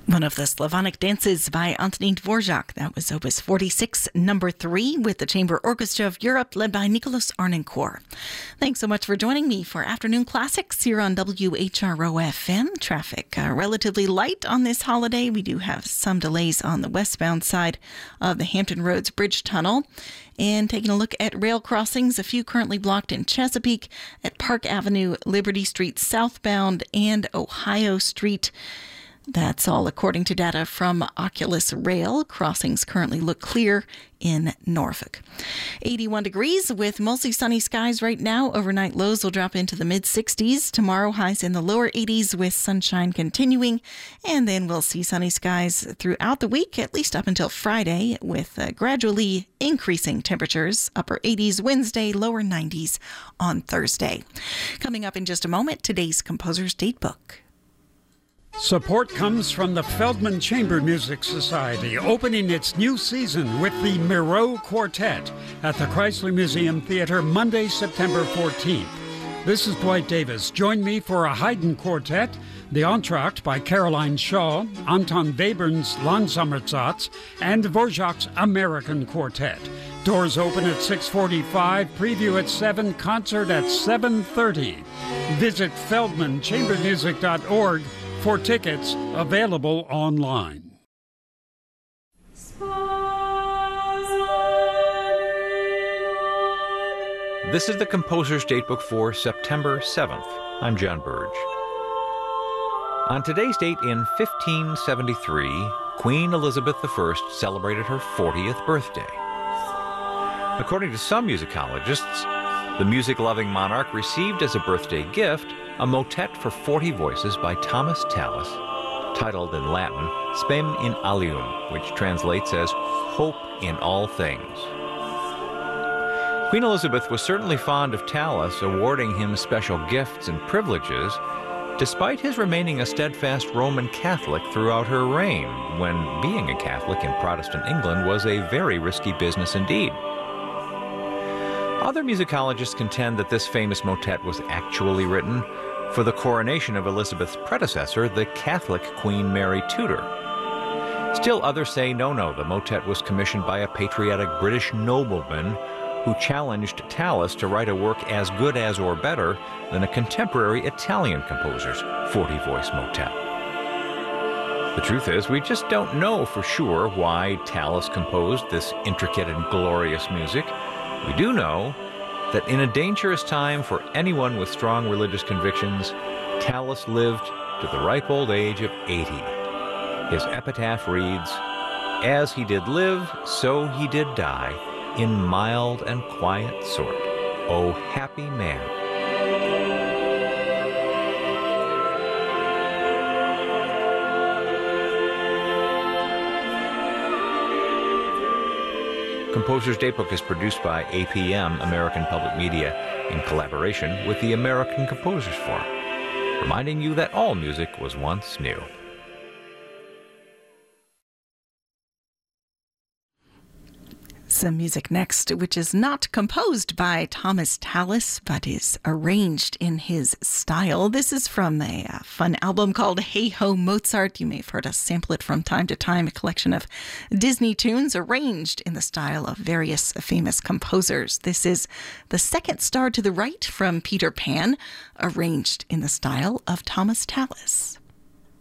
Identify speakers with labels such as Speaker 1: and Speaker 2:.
Speaker 1: One of the Slavonic dances by Antonín Dvorak. That was Opus 46, number 3, with the Chamber Orchestra of Europe, led by Nicholas Arnoncourt. Thanks so much for joining me for Afternoon Classics here on WHRO-FM. Traffic relatively light on this holiday. We do have some delays on the westbound side of the Hampton Roads Bridge Tunnel. And taking a look at rail crossings, a few currently blocked in Chesapeake, at Park Avenue, Liberty Street southbound, and Ohio Street. That's all according to data from Oculus Rail. Crossings currently look clear in Norfolk. 81 degrees with mostly sunny skies right now. Overnight lows will drop into the mid-60s. Tomorrow, highs in the lower 80s with sunshine continuing. And then we'll see sunny skies throughout the week, at least up until Friday, with gradually increasing temperatures. Upper 80s Wednesday, lower 90s on Thursday. Coming up in just a moment, today's Composer's Datebook.
Speaker 2: Support comes from the Feldman Chamber Music Society, opening its new season with the Miro Quartet at the Chrysler Museum Theater Monday, September 14th. This is Dwight Davis. Join me for a Haydn Quartet, the Entr'acte by Caroline Shaw, Anton Webern's Landsonnersatz, and Dvorak's American Quartet. Doors open at 6:45, preview at 7, concert at 7:30. Visit feldmanchambermusic.org for tickets available online.
Speaker 3: This is the Composer's Datebook for September 7th. I'm John Burge. On today's date in 1573, Queen Elizabeth I celebrated her 40th birthday. According to some musicologists, the music-loving monarch received as a birthday gift a motet for 40 voices by Thomas Tallis, titled in Latin, Spem in Alium, which translates as Hope in All Things. Queen Elizabeth was certainly fond of Tallis, awarding him special gifts and privileges, despite his remaining a steadfast Roman Catholic throughout her reign, when being a Catholic in Protestant England was a very risky business indeed. Other musicologists contend that this famous motet was actually written for the coronation of Elizabeth's predecessor, the Catholic Queen Mary Tudor. Still others say no, the motet was commissioned by a patriotic British nobleman who challenged Tallis to write a work as good as or better than a contemporary Italian composer's 40-voice motet. The truth is, we just don't know for sure why Tallis composed this intricate and glorious music. We do know that in a dangerous time for anyone with strong religious convictions, Tallis lived to the ripe old age of 80. His epitaph reads, "As he did live, so he did die, in mild and quiet sort. O happy man." Composer's Datebook is produced by APM, American Public Media, in collaboration with the American Composers Forum, reminding you that all music was once new.
Speaker 1: Some music next, which is not composed by Thomas Tallis, but is arranged in his style. This is from a fun album called Hey Ho Mozart. You may have heard us sample it from time to time, a collection of Disney tunes arranged in the style of various famous composers. This is The Second Star to the Right from Peter Pan, arranged in the style of Thomas Tallis.